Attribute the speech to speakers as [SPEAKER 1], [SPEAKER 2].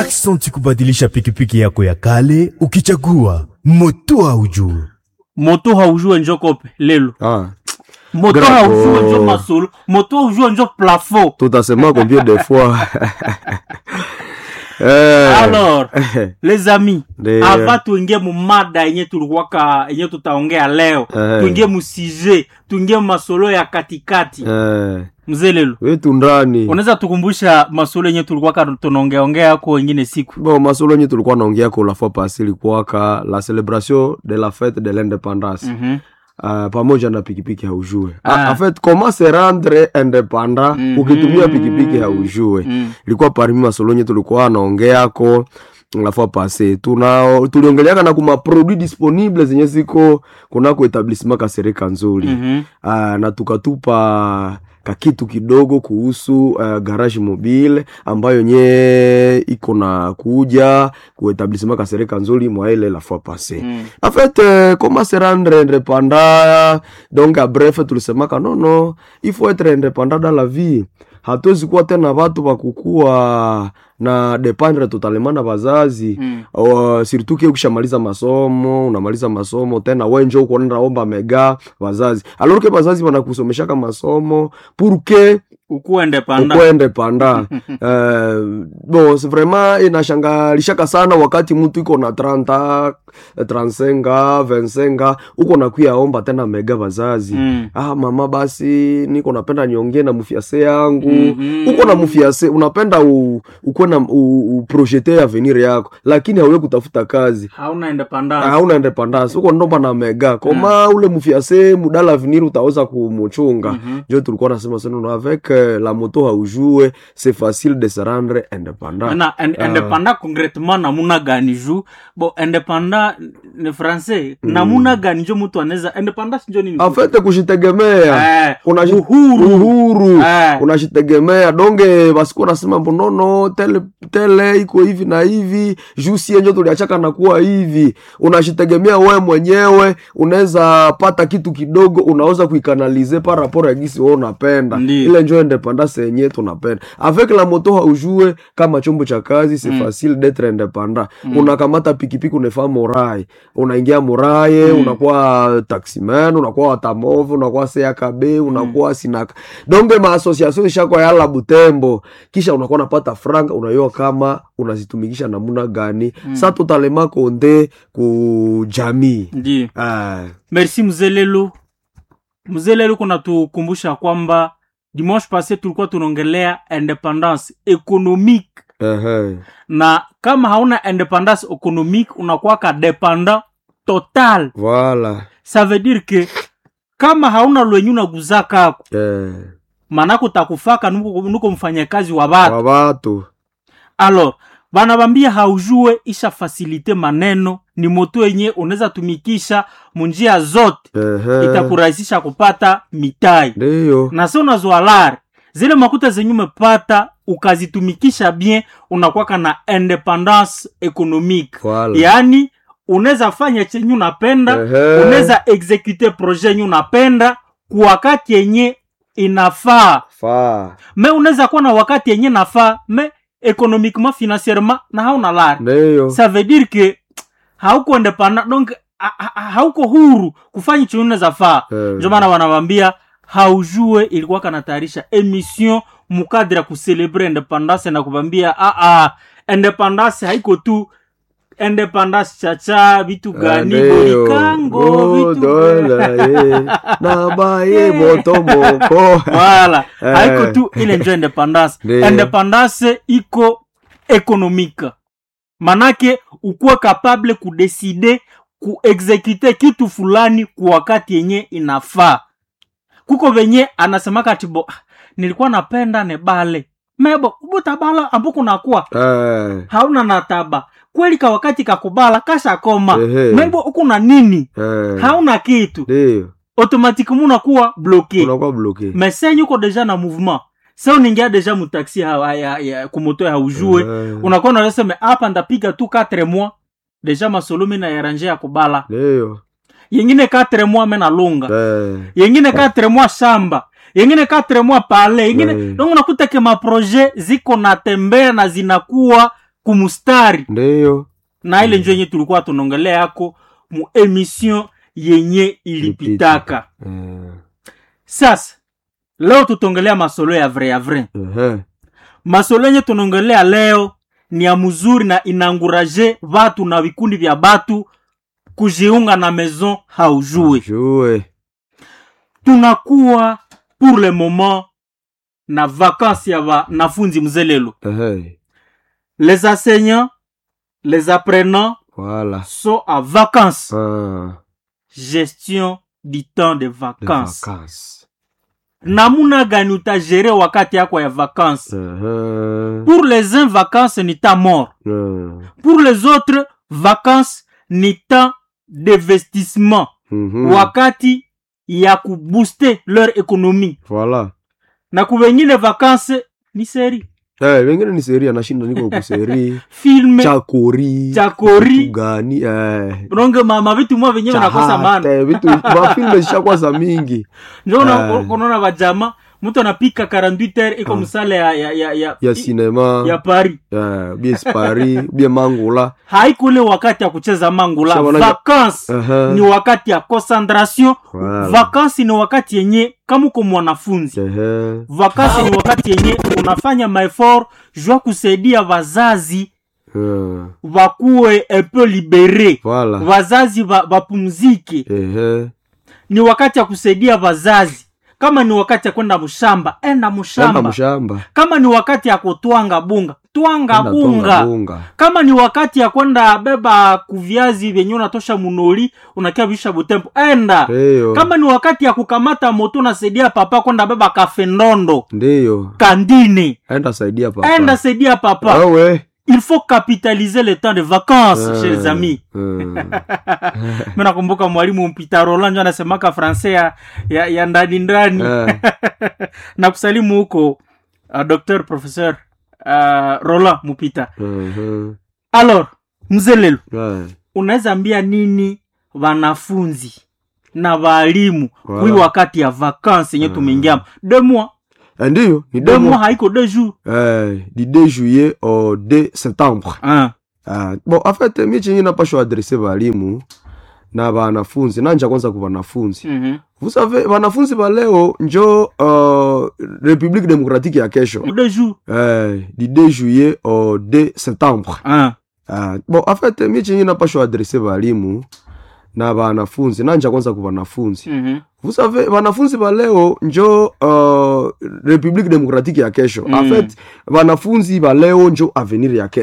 [SPEAKER 1] Aksanti kubadilisha pikipiki yako ya kale ukichagua moto haujue.
[SPEAKER 2] Moto haujue njo kope lelo. Moto
[SPEAKER 3] Gravo.
[SPEAKER 2] haujue njo masolo. Moto haujue njo plafond.
[SPEAKER 3] Tutasema combien de fois.
[SPEAKER 2] Alors, les amis,
[SPEAKER 3] De-
[SPEAKER 2] avant tuingie mu mada yenye tulikuwaka yenye tutaongea leo, tuingie mu sujet, tuingie mu masolo ya katikati. Mzee Lelo,
[SPEAKER 3] Wetu ndani.
[SPEAKER 2] unaweza tukumbusha masolo yenye tulikuwaka tunaongea yako wengine siku?
[SPEAKER 3] Bon, masolo yenye tulikuwa naongea kwa la fois passée ilikuwa la célébration de la fête de l'indépendance. Pamoja na pikipiki haujue. En fait, comment se rendre indépendant ukitumia pikipiki haujue. Ilikuwa parmi masolo yenye tulikuwa naongea kwa la fois passée. Tuliongelea na kuma produits disponibles zenye ziko kunako etablissement Kasereka Nzuri. Na tukatupa kakitu kidogo kuhusu garage mobile ambayo nye iko na kuja ku etablissement Kasereka Nzuri mwa ile la fois passée. En fait, comment se rendre indépendant? Donc à bref tulisemaka non, il faut être indépendant dans la vie. Hatuwezi kuwa tena watu wa kukua na dependre totalement na wazazi. Surtout kia ukishamaliza masomo, unamaliza masomo tena wewe njoo uko nenda omba mega wazazi. Alors que wazazi wanakusomesha kama masomo pour que
[SPEAKER 2] Ukuwe independant.
[SPEAKER 3] Bon, c'est vraiment inashangalishaka sana wakati mtu iko na 30, 35, 25, uko na kuya omba tena mega wazazi. Mama basi niko napenda niongee na mfiase yangu. Uko na mfiase, unapenda uko na projeter avenir yako, lakini hauwe kutafuta kazi.
[SPEAKER 2] Hauna independence.
[SPEAKER 3] Hauna independence. Uko ndomba na mega. Koma ule mfiase mudala avenir utaweza kumuchunga. Ndio tulikuwa nasema sana avec la moto haujue, c'est facile de se rendre indépendant.
[SPEAKER 2] Na indépendant concrètement namuna gani juu? Bon, indépendant le français namuna gani njo mtu anaweza independence njo nini?
[SPEAKER 3] En fait kujitegemea.
[SPEAKER 2] Uhuru.
[SPEAKER 3] Unajitegemea. Donge basiko nasema mbonono tele iko hivi na hivi, juu si njo tuliachaka na kuwa hivi. Unajitegemea wewe mwenyewe, unaweza pata kitu kidogo, unaweza kuikanalize par rapport à gisi wewe unapenda. Ile njo independance yenyewe tunapenda. Avec la moto haujue kama chombo cha kazi, c'est facile d'être indépendant. Unakamata pikipiki unafaa morai. Unaingia morai, unakuwa taximan, unakuwa watamove, unakuwa CAKB, unakuwa sinaka. Donc ma association shako ya la Butembo, kisha unakuwa unapata franga, unayua kama unazitumikisha namuna gani. Sa totalement konde ku jamii.
[SPEAKER 2] Ndiyo. Merci Mzee Lelo. Mzee Lelo kuna tukumbusha kwamba dimanche passé tulikuwa tunaongelea independance économique. Na kama hauna independance économique unakuwa ka dépendant total.
[SPEAKER 3] Voilà.
[SPEAKER 2] Ça veut dire que kama hauna lwenyu na guzaka yako, manako takufaka nuko mfanyakazi wa watu. Alors, banabambia haujue isha facilite maneno, ni moto yenye unaweza tumikisha munjia zote. Itakurahisisha kupata mitai.
[SPEAKER 3] Ndio.
[SPEAKER 2] Na sio unazwalari. Zile makuta zenye umepata ukazitumikisha bien, unakuwa na independance économique.
[SPEAKER 3] Voilà.
[SPEAKER 2] Yaani unaweza fanya chenye unapenda, unaweza execute projet yenye unapenda kwa wakati yenye inafaa. Me unaweza kuwa na wakati yenye nafaa, me économiquement, financièrement na hauna lari. Ça veut dire que hauko independant, donc hauko huru kufanya chenye unaweza faa. Ndio maana wanawambia haujue ilikuwa kanatayarisha emission mukadra kucelebrate independence na kubambia independence haiko tu independence chacha vitu gani bolikango vitu
[SPEAKER 3] na bae botomoko.
[SPEAKER 2] Voilà, haiko tu ile njo independence. Independence iko économique. Manake ukuwa capable kudeside kuexecute kitu fulani kwa wakati yenye inafaa. Kuko venye anasemaka atibo nilikuwa napenda nebale mebo ubutabala ambuko nakuwa hauna nataba kweli ka wakati kakubala kasha koma mebo uko na nini hauna kitu automatiquement unakuwa bloqué. Mais c'est yuko deja na mouvement. Sasa uningia deja mu taxi ya kumoto ya ujue unakuwa unasema hapa ndapiga tu 4 mois deja masolomi na yaranje ya kubala. Yengine 4 mois mena lunga. Yengine 4 mois shamba. Yengine 4 mois pale. Yengine donc unakuta ke ma projet ziko natembea na zinakuwa kumustari.
[SPEAKER 3] Ndio.
[SPEAKER 2] Na ile njenye tulikuwa tunongelea yako mu emission yenye ilipitaka. Sasa leo tutongelea masolo ya vrai. Masolo yenye tunongelea leo ni ya mzuri na inaanguraje watu na vikundi vya batu kujiunga na maison haujue. Tunakuwa pour le moment na vacances ya wanafunzi mzelelo. Les enseignants, les apprenants,
[SPEAKER 3] voilà,
[SPEAKER 2] sont en vacances. Gestion du temps de vacances. Namuna gani utagere wakati yako ya vacances? Pour les uns, vacances ni temps mort. Pour les autres, vacances ni temps d'investissement. Wakati ya kubooster leur économie.
[SPEAKER 3] Voilà.
[SPEAKER 2] Na kuwengine vacances ni série.
[SPEAKER 3] Wengine ni seria nashinda niko kuseri.
[SPEAKER 2] Film.
[SPEAKER 3] Chakori. Gani.
[SPEAKER 2] Bronge mama vitu mwa venyewe nakosa maana.
[SPEAKER 3] Vitu ma film zishakuwa za mingi.
[SPEAKER 2] Ndio unaona wajama mtu anapika 48 heures iko msale
[SPEAKER 3] ya cinema
[SPEAKER 2] ya Paris.
[SPEAKER 3] Bien Paris, bien Mangula.
[SPEAKER 2] Haiko ile wakati ya kucheza Mangula. Vacances ni wakati ya concentration. Vacances ni wakati yenye kama uko mwanafunzi. Vacances ni wakati yenye unafanya maeffort jua kusaidia wazazi wakuwe un peu libéré. Wazazi wapumzike. Ni wakati ya kusaidia wazazi. Kama ni wakati ya kwenda mshamba, enda mshamba. Kama ni wakati ya kutwanga bunga, twanga bunga. Kama ni wakati ya kwenda beba kuviazi vyenye unatosha munoli, unakia bisha butempo, enda. Kama ni wakati ya kukamata moto unasaidia papa kwenda beba kafe ndondo.
[SPEAKER 3] Ndio.
[SPEAKER 2] Kandini.
[SPEAKER 3] Enda saidia papa.
[SPEAKER 2] Il faut capitaliser le temps de vacances, chers amis. Mimi nakumbuka mwalimu Mpita Roland anasemaka français ya ndani. Na kusalimu huko Dr. Professeur Roland Mpita. Alors, mzelelo. Unaweza ambia nini wanafunzi na walimu kui wakati ya vacances yenye tumeingia 2 mois?
[SPEAKER 3] Ndio, ni
[SPEAKER 2] 2 mois haiko 2 jours.
[SPEAKER 3] Du 2 juillet au 2 septembre. Bon, en fait, mimi chenye napaswa adresser walimu na wanafunzi. Nanja kwanza kwa wanafunzi. Vous savez, wanafunzi wa leo njo République démocratique ya kesho.
[SPEAKER 2] 2 jours.
[SPEAKER 3] Du 2 juillet au 2 septembre. Bon, en fait, mimi chenye napaswa adresser walimu na wanafunzi. Nanja kwanza kwa wanafunzi. Vous savez, wanafunzi wa leo njo République démocratique ya kesho. En fait, wanafunzi wa leo njo avenir ya kesho.